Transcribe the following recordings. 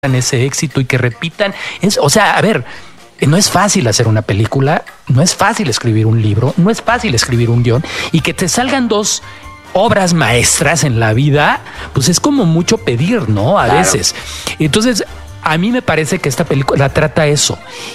ese éxito y que repitan. O sea, a ver, no es fácil hacer una película, no es fácil escribir un libro, no es fácil escribir un guión y que te salgan dos obras maestras en la vida, pues es como mucho pedir, ¿no? A veces. Entonces, a mí me parece que esta película trata eso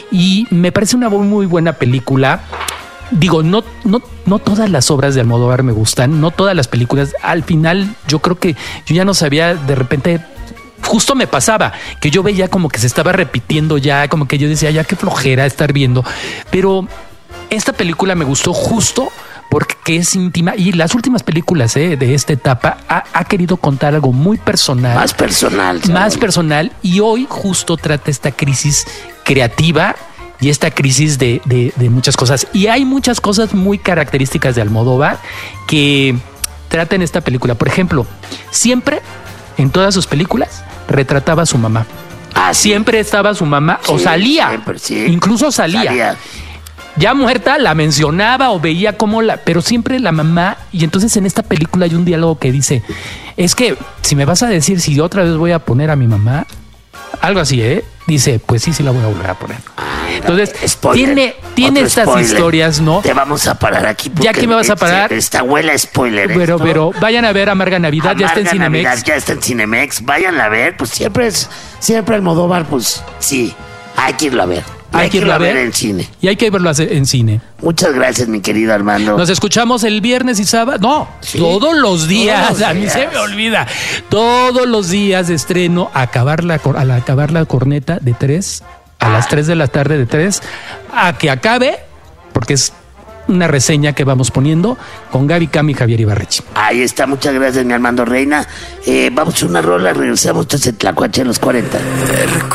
y me parece una muy buena película. Digo, no todas las obras de Almodóvar me gustan, no todas las películas. Al final, yo creo que yo ya no sabía, de repente, justo me pasaba que yo veía como que se estaba repitiendo ya, como que yo decía, ya qué flojera estar viendo. Pero esta película me gustó justo porque es íntima y las últimas películas de esta etapa ha querido contar algo muy personal. Más personal. Más personal y hoy justo trata esta crisis creativa y esta crisis de muchas cosas. Y hay muchas cosas muy características de Almodóvar que trata en esta película. Por ejemplo, siempre en todas sus películas retrataba a su mamá. Siempre estaba su mamá, sí, o salía, siempre, sí. Incluso salía. Ya muerta la mencionaba o veía cómo pero siempre la mamá. Y entonces en esta película hay un diálogo que dice, es que si me vas a decir si otra vez voy a poner a mi mamá, algo así, dice, pues sí la voy a volver a poner. Entonces, tiene estas spoiler. Historias, ¿no? Te vamos a parar aquí. ¿Ya que me vas a parar? Esta huela spoiler. Pero vayan a ver Amarga Navidad, ya está en Cinemex. Navidad, ya está en Cinemex, vayan a ver, pues siempre Almodóvar, pues sí, hay que irlo a ver. Hay que irlo a ver en cine. Y hay que verlo en cine. Muchas gracias, mi querido Armando. Nos escuchamos el viernes y sábado. No, ¿sí? Todos los días. A mí se me olvida. Todos los días de estreno, al acabar la corneta de 3 a las 3 de la tarde, de 3 a que acabe, porque es una reseña que vamos poniendo con Gaby Cam y Javier Ibarrechi. Ahí está, muchas gracias, mi Armando Reina. Vamos a una rola, regresamos. Entonces, Tlacuache en los 40.